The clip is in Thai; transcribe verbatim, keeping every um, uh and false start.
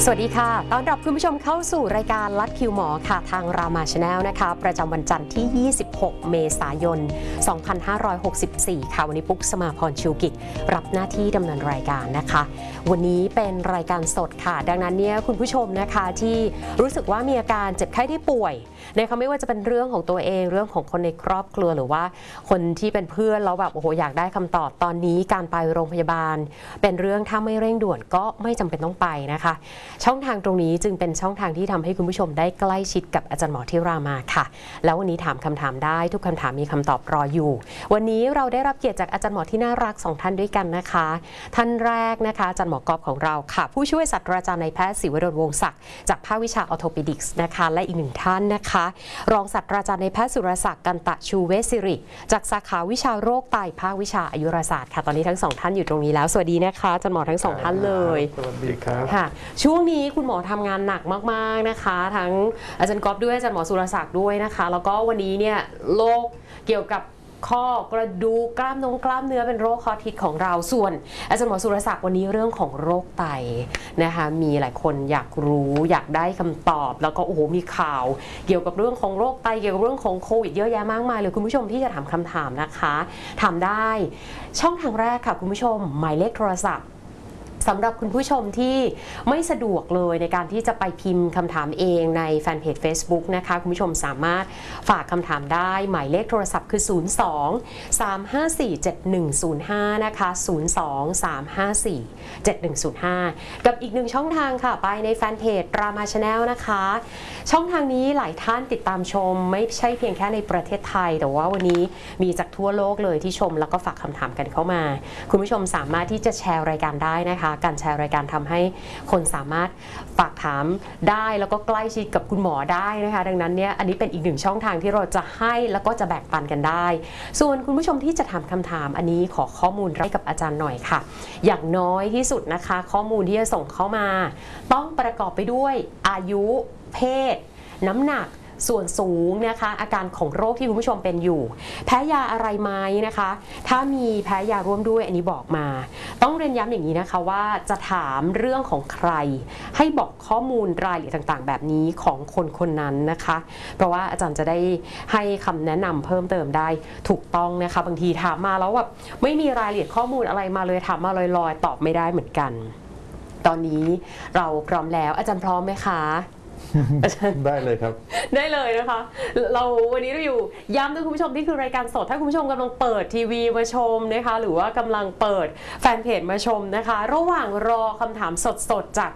สวัสดีค่ะต้อนรับคุณผู้ชมเข้าสู่รายการลัดคิวหมอค่ะทางรามาชาแนลนะคะประจำวันจันทร์ที่ยี่สิบหกเมษายนสองพันห้าร้อยหกสิบสี่ค่ะวันนี้ปุ๊กสมาพรชูกิจรับหน้าที่ดำเนินรายการนะคะวันนี้เป็นรายการสดค่ะดังนั้นเนี่ยคุณผู้ชมนะคะที่รู้สึกว่ามีอาการเจ็บไข้ได้ป่วยนะคะไม่ว่าจะเป็นเรื่องของตัวเองเรื่องของคนในครอบครัวหรือว่าคนที่เป็นเพื่อนแล้วแบบโอ้โหอยากได้คำตอบตอนนี้การไปโรงพยาบาลเป็นเรื่องถ้าไม่เร่งด่วนก็ไม่จำเป็นต้องไปนะคะช่องทางตรงนี้จึงเป็นช่องทางที่ทำให้คุณผู้ชมได้ใกล้ชิดกับอาจารย์หมอที่รามาค่ะแล้ววันนี้ถามคำถามได้ทุกคำถามมีคำตอบรออยู่วันนี้เราได้รับเกียรติจากอาจารย์หมอที่น่ารักสองท่านด้วยกันนะคะท่านแรกนะคะอาจารย์หมอกอบของเราค่ะผู้ช่วยศาสตราจารย์นายแพทย์ศิวดลวงศ์ศักดิ์จากภาควิชาออร์โทปิดิกส์นะคะและอีกหนึ่งท่านนะคะรองศาสตราจารย์นายแพทย์สุรศักดิ์กันตะชูเวชศิริจากสาขาวิชาโรคไตภาควิชาอายุรศาสตร์ค่ะตอนนี้ทั้งสองท่านอยู่ตรงนี้แล้วสวัสดีนะคะอาจารย์หมอทั้งสองท่านเลยสวัสดีครับค่ะช่วงนี้คุณหมอทำงานหนักมากๆนะคะทั้งอาจารย์ก๊อฟด้วยอาจารย์หมอสุรศักดิ์ด้วยนะคะแล้วก็วันนี้เนี่ยโรคเกี่ยวกับข้อกระดูกกล้ามนงกล้ามเนื้อเป็นโรคฮอตฮิตของเราส่วนอาจารย์หมอสุรศักดิ์วันนี้เรื่องของโรคไตนะคะมีหลายคนอยากรู้อยากได้คำตอบแล้วก็โอ้โหมีข่าวเกี่ยวกับเรื่องของโรคไตเกี่ยวกับเรื่องของโควิดเยอะแยะมากมายเลยคุณผู้ชมที่จะถามคำถามนะคะถามได้ช่องทางแรกค่ะคุณผู้ชมหมายเลขโทรศัพท์สำหรับคุณผู้ชมที่ไม่สะดวกเลยในการที่จะไปพิมพ์คำถามเองในแฟนเพจ Facebook นะคะคุณผู้ชมสามารถฝากคำถามได้หมายเลขโทรศัพท์คือศูนย์ สอง สาม ห้า สี่ เจ็ด หนึ่ง ศูนย์ ห้านะคะศูนย์ สอง สาม ห้า สี่ เจ็ด หนึ่ง ศูนย์ ห้ากับอีกหนึ่งช่องทางค่ะไปในแฟนเพจรามาชาแนลนะคะช่องทางนี้หลายท่านติดตามชมไม่ใช่เพียงแค่ในประเทศไทยแต่ว่าวันนี้มีจากทั่วโลกเลยที่ชมแล้วก็ฝากคำถามกันเข้ามาคุณผู้ชมสามารถที่จะแชร์รายการได้นะคะการแชร์รายการทำให้คนสามารถฝากถามได้แล้วก็ใกล้ชิดกับคุณหมอได้นะคะดังนั้นเนี่ยอันนี้เป็นอีกหนึ่งช่องทางที่เราจะให้แล้วก็จะแบ่งปันกันได้ส่วนคุณผู้ชมที่จะถามคำถามอันนี้ขอข้อมูลให้กับอาจารย์หน่อยค่ะอย่างน้อยที่สุดนะคะข้อมูลที่จะส่งเข้ามาต้องประกอบไปด้วยอายุเพศน้ำหนักส่วนสูงนะคะอาการของโรคที่คุณผู้ชมเป็นอยู่แพ้ยาอะไรไหมนะคะถ้ามีแพ้ยาร่วมด้วยอันนี้บอกมาต้องเรียนย้ำอย่างนี้นะคะว่าจะถามเรื่องของใครให้บอกข้อมูลรายละเอียดต่างๆแบบนี้ของคนคนนั้นนะคะเพราะว่าอาจารย์จะได้ให้คำแนะนำเพิ่มเติมได้ถูกต้องนะคะบางทีถามมาแล้วแบบไม่มีรายละเอียดข้อมูลอะไรมาเลยถามมาลอยๆตอบไม่ได้เหมือนกันตอนนี้เราพร้อมแล้วอาจารย์พร้อมไหมคะได้เลยครับได้เลยนะคะเราวันนี้เราอยู่ย้ำด้วยคุณผู้ชมที่คือรายการสดถ้าคุณผู้ชมกำลังเปิดทีวีมาชมนะคะหรือว่ากำลังเปิดแฟนเพจมาชมนะคะระหว่างรอคำถามสดๆจาก